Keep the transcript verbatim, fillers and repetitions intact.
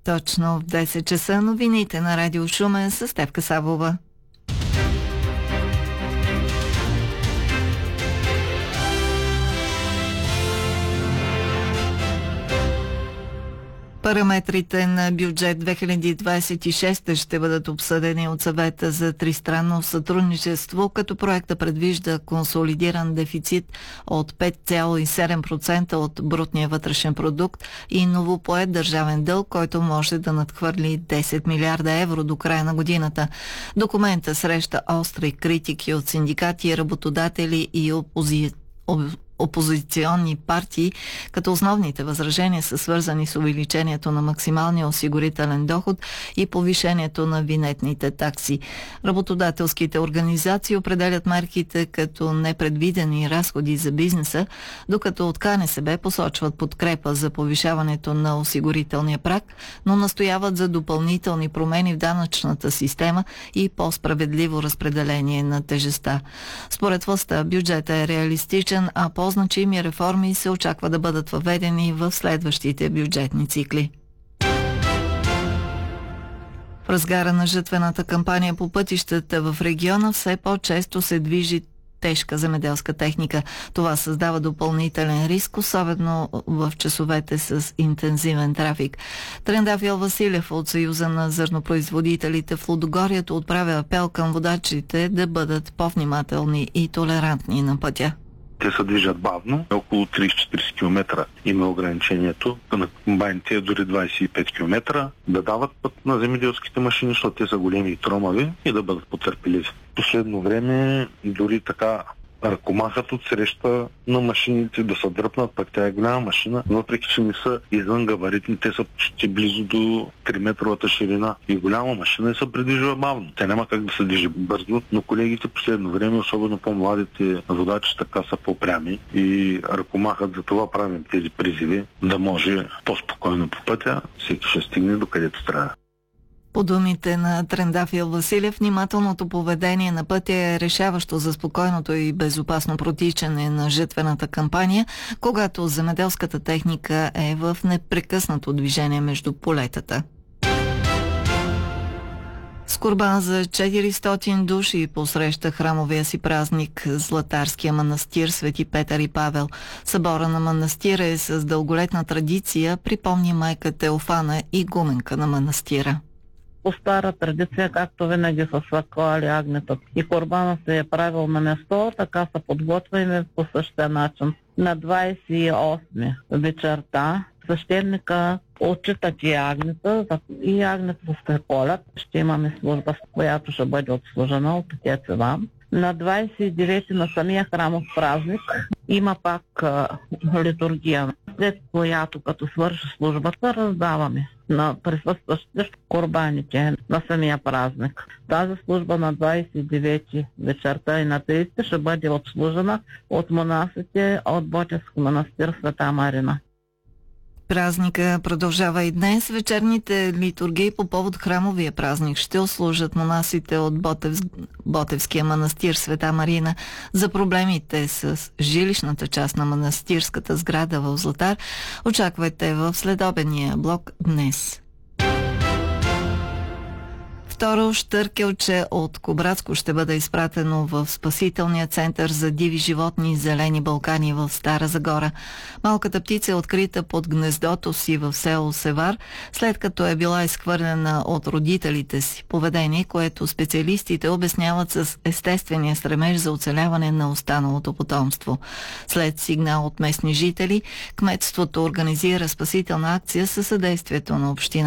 Точно в десет часа новините на Радио Шумен с Стефка Савова. Параметрите на бюджет две хиляди двадесет и шеста ще бъдат обсъдени от Съвета за тристранно сътрудничество, като проекта предвижда консолидиран дефицит от пет цяло и седем процента от брутния вътрешен продукт и новопоет държавен дълг, който може да надхвърли десет милиарда евро до края на годината. Документа среща остри критики от синдикати, работодатели и опозиция. опозиционни партии, като основните възражения са свързани с увеличението на максималния осигурителен доход и повишението на винетните такси. Работодателските организации определят мерките като непредвидени разходи за бизнеса, докато от КНСБ посочват подкрепа за повишаването на осигурителния праг, но настояват за допълнителни промени в данъчната система и по-справедливо разпределение на тежестта. Според властта бюджетът е реалистичен, а по значими реформи се очаква да бъдат въведени в следващите бюджетни цикли. В разгара на жътвената кампания по пътищата в региона все по-често се движи тежка земеделска техника. Това създава допълнителен риск, особено в часовете с интензивен трафик. Трендафил Василев от Съюза на зърнопроизводителите в Лудогорието отправя апел към водачите да бъдат по-внимателни и толерантни на пътя. Те се движат бавно, около тридесет до четиридесет километра има ограничението, на комбайните е дори двадесет и пет километра, да дават път на земеделските машини, защото те са големи и тромави, и да бъдат потърпеливи. Последно време дори така ръкомахат от среща на машините да се дръпнат, пък тя е голяма машина, въпреки че не са извън габаритни, те са почти близо до три метровата ширина и голяма машина и се придвижва бавно. Тя няма как да се движи бързо, но колегите последно време, особено по-младите водачи, така са по-прями и ръкомахат, за това правим тези призиви, да може по-спокойно по пътя, всеки ще стигне до където трябва. По думите на Трендафил Василев, внимателното поведение на пътя е решаващо за спокойното и безопасно протичане на жътвената кампания, когато земеделската техника е в непрекъснато движение между полетата. С курбан за четиристотин души посреща храмовия си празник Златарския манастир Свети Петър и Павел. Събора на манастира е с дълголетна традиция, припомни майка Теофана, игуменка на манастира. По стара традиция, както винаги са сваклали агнета и курбана се е правил на място, така се подготвяме по същия начин. На двадесет и осми вечерта свещеника отчита тия агнета и агнета се колят. Ще имаме служба, която ще бъде отслужена от Отец Иван. На двадесет и девети на самия храмов празник има пак а, литургия, след която като свърши службата раздаваме на присъстващите курбаните на самия празник. Тази служба на двадесет и девети вечерта и на тридесети ще бъде отслужена от монасите от Ботевски манастир Света Марина. Празника продължава и днес. Вечерните литургии по повод храмовия празник ще ослужат монасите от Ботев... Ботевския манастир Света Марина. За проблемите с жилищната част на манастирската сграда в Златар очаквайте в следобедния блок днес. Второ щъркелче от Кубратско ще бъде изпратено в спасителния център за диви животни Зелени Балкани в Стара Загора. Малката птица е открита под гнездото си в село Севар, след като е била изхвърлена от родителите си. Поведение, което специалистите обясняват с естествения стремеж за оцеляване на останалото потомство. След сигнал от местни жители, кметството организира спасителна акция със съдействието на община